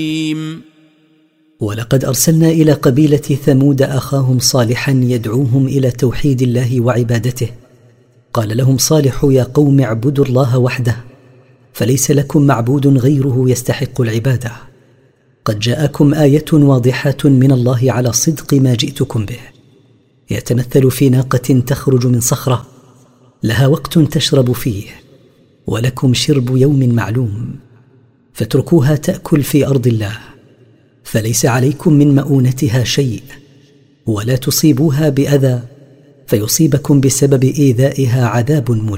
ولقد أرسلنا إلى قبيلة ثمود أخاهم صالحا يدعوهم إلى توحيد الله وعبادته. قال لهم صالح: يا قوم اعبدوا الله وحده، فليس لكم معبود غيره يستحق العبادة. قد جاءكم آية واضحة من الله على صدق ما جئتكم به، يتمثل في ناقة تخرج من صخرة، لها وقت تشرب فيه، ولكم شرب يوم معلوم، فاتركوها تأكل في أرض الله، فليس عليكم من مؤونتها شيء، ولا تصيبوها بأذى فيصيبكم بسبب إيذائها عذاب مليم.